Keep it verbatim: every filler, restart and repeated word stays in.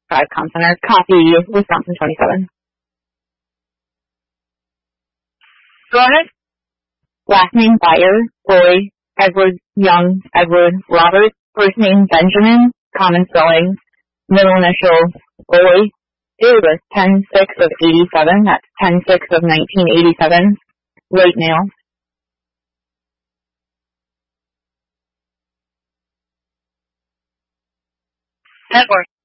five consonants. Copy, Wisconsin twenty-seven. Go ahead. Last name Byer, boy, Edward Young, Edward Robert. First name Benjamin, common spelling. Middle initial, boy. Date was ten six of eighty-seven. That's ten six of nineteen eighty-seven. Late male. Edward.